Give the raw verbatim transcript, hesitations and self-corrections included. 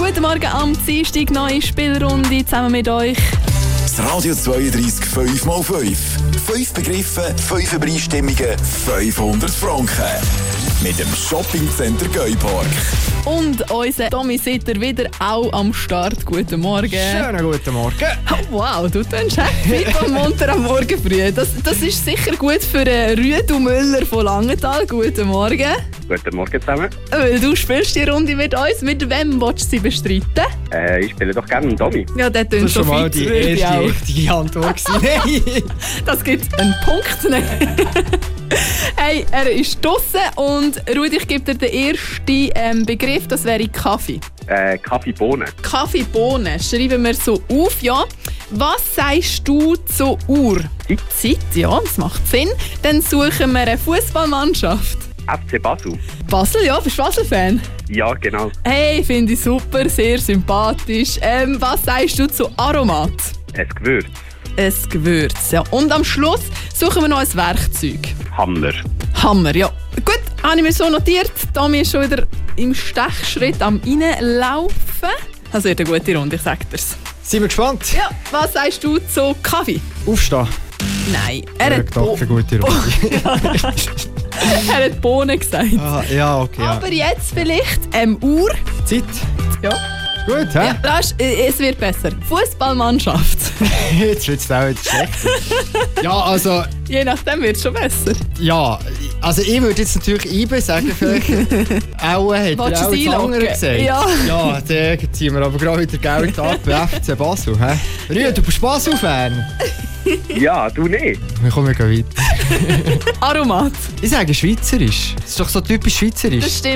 Guten Morgen am Dienstag, neue Spielrunde zusammen mit euch. Das Radio zweiunddreissig fünf mal fünf. Fünf Begriffe, fünf Übereinstimmungen, fünfhundert Franken. Mit dem Shoppingcenter Geupark. Und unser Tommy Sitter wieder auch am Start. Guten Morgen. Schönen guten Morgen. Oh, wow, du tönst happy und munter am Morgen früh. Das, das ist sicher gut für Rüdu Müller von Langenthal. Guten Morgen. Guten Morgen zusammen. Weil du spielst die Runde mit uns. Mit wem willst du sie bestreiten? Äh, ich spiele doch gerne einen Tommy. Ja, der Das tönt war schon schon mal fit, die würde ich erste auch. richtige Antwort. Nein. Das gibt einen Punkt. Hey, er ist draussen und Rudi, ich gebe dir den ersten ähm, Begriff, das wäre Kaffee. Äh, Kaffeebohnen. Kaffeebohnen, schreiben wir so auf, ja. Was sagst du zur Uhr? Zeit. Zeit, ja, das macht Sinn. Dann suchen wir eine Fußballmannschaft. F C Basel. Basel, ja, bist du Basel-Fan? Ja, genau. Hey, finde ich super, sehr sympathisch. Ähm, was sagst du zu Aromat? Ein Gewürz. Ein Gewürz, ja. Und am Schluss suchen wir noch ein Werkzeug. Hammer. Hammer, ja. Gut, habe ich mir so notiert. Tommy ist schon wieder im Stechschritt am Reinlaufen. Das wird eine gute Runde, ich sag dir's. Sind wir gespannt? Ja, was sagst du zu Kaffee? Aufstehen. Nein, er Ja, hat, gedacht, eine gute Runde. er hat Bohnen gesagt. Ah, ja, okay. Ja. Aber jetzt vielleicht ähm, Uhr. Zeit. Ja. Gut, hä? Ja, das, äh, es wird besser. Fußballmannschaft. Jetzt wird es auch wieder schlechter. Ja, also, Je nachdem wird es schon besser. ja, also ich würde jetzt natürlich I B E sagen, vielleicht. Auch hat er Willst du auch es das andere einloggen? gesagt. Ja. Ja, dann ziehen wir aber gerade wieder Geld ab bei F C Basel. Hä? Rüd, du bist Basel-Fan? Ja, du nicht. Wir kommen weiter. Aromat. Ich sage Schweizerisch. Das ist doch so typisch Schweizerisch. Das stimmt.